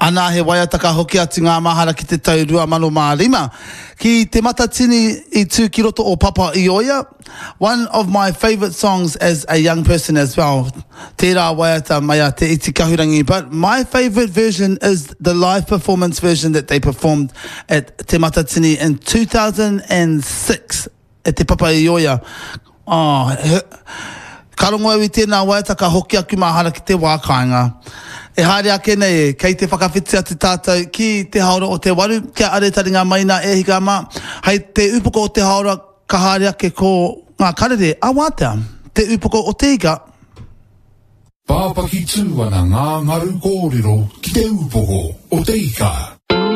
Ana he waiataka hoki ati ngā mahara ki te tau 2005. Ki te matatini I tū ki roto o Papa Ioia. One of my favourite songs as a young person as well. Tērā waiata mai a te iti kahurangi. But my favourite version is the live performance version that they performed at Te Matatini in 2006 at Te Papa Ioia. Oh, karongo ewi tēnā waiataka hoki aku mahara ki te wākainga. E haere ake nei, kei te whakawhitia te tātou ki te haora o te waru, kia are taringa maina e hika ma, hei te upoko o te haora ka haere ake ko ngā karere, a wātea, te upoko o te ika. Pāpaki tū ana ngā ngaru kōrero ki te upoko o te ika.